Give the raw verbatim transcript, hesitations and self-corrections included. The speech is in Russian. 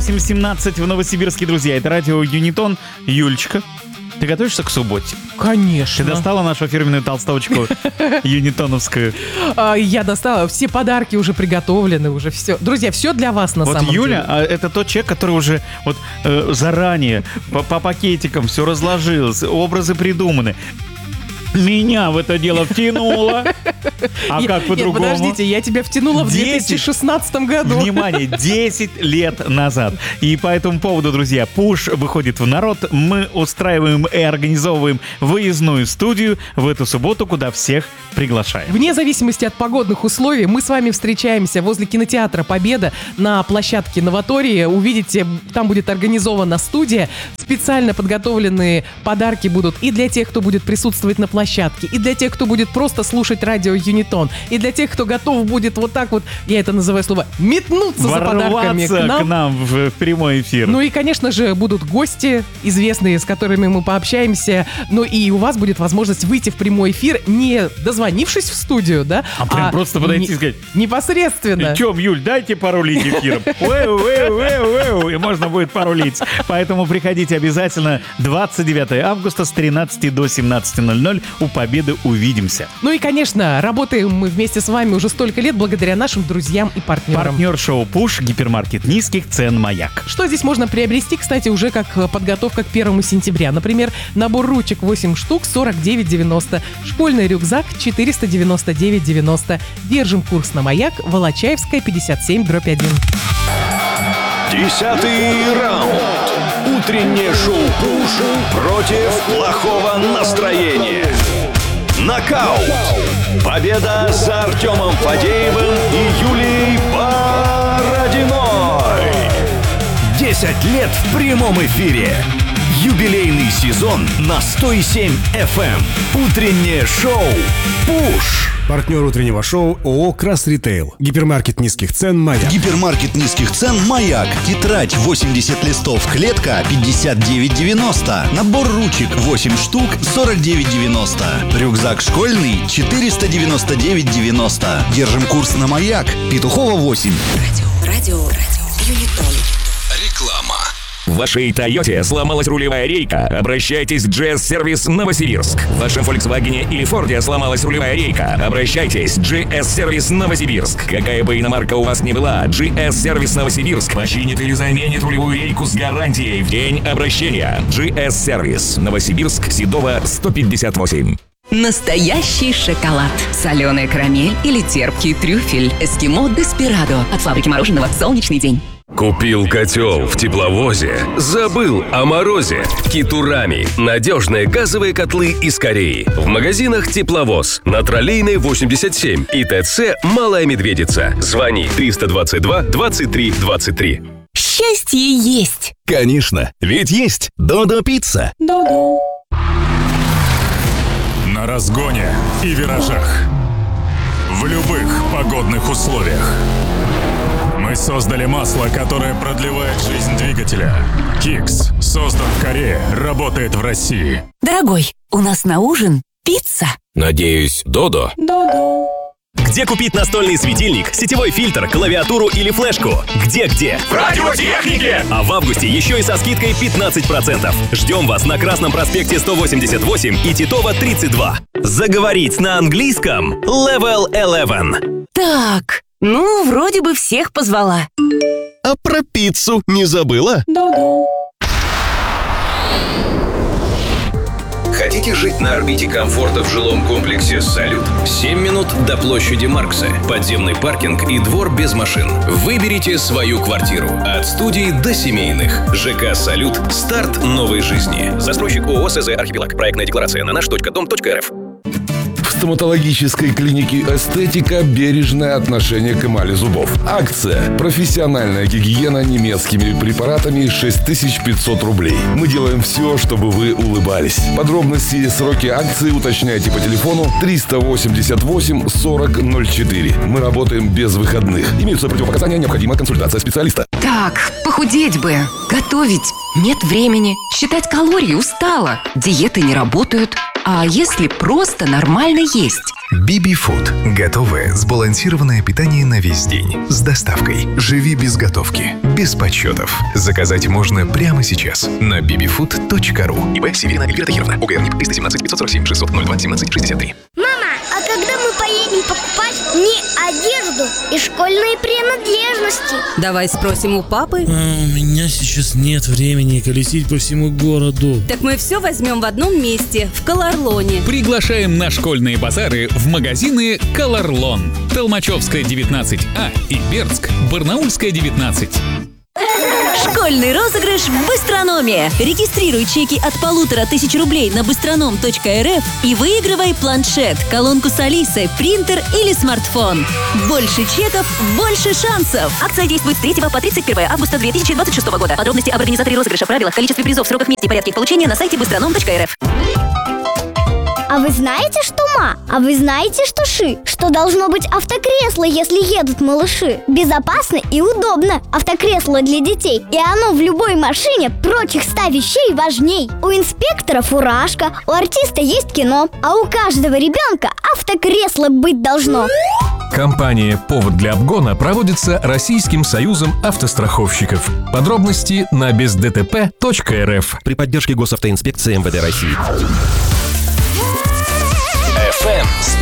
восемь семнадцать в Новосибирске, друзья. Это радио Юнитон. Юлечка, ты готовишься к субботе? Конечно. Ты достала нашу фирменную толстовочку юнитоновскую? А, я достала. Все подарки уже приготовлены, уже все. Друзья, все для вас на вот самом Юля, деле. А это тот человек, который уже вот э, заранее по, по пакетикам все разложил, образы придуманы. Меня в это дело втянуло. А Я- как по-другому? Нет, подождите, я тебя втянула в две десять тысячи шестнадцатом году. Внимание, десять лет назад. И по этому поводу, друзья, Пуш выходит в народ. Мы устраиваем и организовываем выездную студию в эту субботу, куда всех приглашаем. Вне зависимости от погодных условий, мы с вами встречаемся возле кинотеатра «Победа» на площадке «Новатории». Увидите, там будет организована студия. Специально подготовленные подарки будут и для тех, кто будет присутствовать на площадке, и для тех, кто будет просто слушать радио Юнитон, и для тех, кто готов будет вот так вот, я это называю слово, метнуться за подарками Ворваться к нам. к нам в, в прямой эфир. Ну и, конечно же, будут гости известные, с которыми мы пообщаемся. Ну и у вас будет возможность выйти в прямой эфир, не дозвонившись в студию, да? А прям просто подойти и сказать: непосредственно. Чем, Юль, дайте порулить эфиром. Уэу, уэу, уэу, уэу, и можно будет порулить. Поэтому приходите обязательно двадцать девятого августа с тринадцати до семнадцати ноль-ноль. У Победы увидимся. Ну и, конечно, работаем мы вместе с вами уже столько лет благодаря нашим друзьям и партнерам. Партнер шоу «Пуш», гипермаркет низких цен «Маяк». Что здесь можно приобрести, кстати, уже как подготовка к первому сентября. Например, набор ручек восемь штук, сорок девять девяносто. Школьный рюкзак четыреста девяносто девять девяносто. Держим курс на «Маяк», Волочаевская, пятьдесят семь, дробь один. Десятый раунд. Утреннее шоу «Пуш» против плохого настроения. Нокаут. Победа за Артемом Фадеевым и Юлией Бородиной. Десять лет в прямом эфире. Юбилейный сезон на сто семь эф эм. Утреннее шоу «Пуш». Партнер утреннего шоу ООО «Крас Ритейл». Гипермаркет низких цен «Маяк». Гипермаркет низких цен «Маяк». Тетрадь восемьдесят листов, клетка пятьдесят девять девяносто. Набор ручек восемь штук, сорок девять девяносто. Рюкзак школьный четыреста девяносто девять девяносто. Держим курс на «Маяк». Петухова восемь. Радио, радио, радио, Юнитон. Реклама. В вашей Тойоте сломалась рулевая рейка? Обращайтесь в джи эс-сервис Новосибирск. В вашем Volkswagen или Форде сломалась рулевая рейка? Обращайтесь в джи эс-сервис Новосибирск. Какая бы иномарка у вас ни была, джи эс-сервис Новосибирск починит или заменит рулевую рейку с гарантией в день обращения. джи эс-сервис Новосибирск, Седова, сто пятьдесят восемь. Настоящий шоколад. Соленая карамель или терпкий трюфель. Эскимо Деспирадо. От фабрики мороженого «Солнечный день». Купил котел в тепловозе, забыл о морозе. Китурами. Надежные газовые котлы из Кореи. В магазинах «Тепловоз», на Троллейной восемьдесят семь и ТЦ «Малая Медведица». Звони триста двадцать два двадцать три двадцать три. Счастье есть. Конечно, ведь есть Додо Пицца. Додо. На разгоне и виражах. В любых погодных условиях. Мы создали масло, которое продлевает жизнь двигателя. Кикс создан в Корее, работает в России. Дорогой, у нас на ужин пицца. Надеюсь, Додо? Додо. Где купить настольный светильник, сетевой фильтр, клавиатуру или флешку? Где-где? В радиотехнике! А в августе еще и со скидкой пятнадцать процентов. Ждем вас на Красном проспекте сто восемьдесят восемь и Титова тридцать два. Заговорить на английском Level eleven. Так, ну, вроде бы всех позвала. А про пиццу не забыла? Додо. Хотите жить на орбите комфорта в жилом комплексе «Салют»? семь минут до площади Маркса, подземный паркинг и двор без машин. Выберите свою квартиру. От студий до семейных. ЖК «Салют». Старт новой жизни. Застройщик ООО СЗ «Архипелаг». Проектная декларация на наш точка дом точка рф. В стоматологической клинике «Эстетика» бережное отношение к эмали зубов. Акция. Профессиональная гигиена немецкими препаратами шесть тысяч пятьсот рублей. Мы делаем все, чтобы вы улыбались. Подробности и сроки акции уточняйте по телефону триста восемьдесят восемь сорок ноль четыре. Мы работаем без выходных. Имеются противопоказания, необходима консультация специалиста. Так, похудеть бы. Готовить. Нет времени. Считать калории устала. Диеты не работают. А если просто нормально есть? Биби Фуд. Готовое сбалансированное питание на весь день. С доставкой. Живи без готовки. Без подсчетов. Заказать можно прямо сейчас на биби фуд точка ру. ИП Северина Эльвира Тахировна. ОГРНИК триста семнадцать пятьсот сорок семь шестьсот ноль два семнадцать шестьдесят три. Мама, а когда мы поедем покупать мне одежду и школьные принадлежности? Давай спросим у папы. А, у меня сейчас нет времени колесить по всему городу. Так мы все возьмем в одном месте, в Колорлоне. Приглашаем на школьные базары в магазины Колорлон. Толмачевская, девятнадцать А и Бердск, Барнаульская, девятнадцать. Школьный розыгрыш в Быстрономе. Регистрируй чеки от полутора тысяч рублей на быстроном точка эр эф и выигрывай планшет, колонку с Алисой, принтер или смартфон. Больше чеков, больше шансов. Акция действует с третьего по тридцать первое августа две тысячи двадцать шестого года. Подробности об организаторе розыгрыша, правилах, количестве призов, сроках, месте и порядке их получения на сайте быстроном точка эр эф. А вы знаете, что ма? А вы знаете, что ши? Что должно быть автокресло, если едут малыши? Безопасно и удобно. Автокресло для детей. И оно в любой машине прочих ста вещей важней. У инспектора фуражка, у артиста есть кино, а у каждого ребенка автокресло быть должно. Кампания «Повод для обгона» проводится Российским союзом автостраховщиков. Подробности на без дэ тэ пэ точка эр эф при поддержке госавтоинспекции эм вэ дэ России. эф эм сто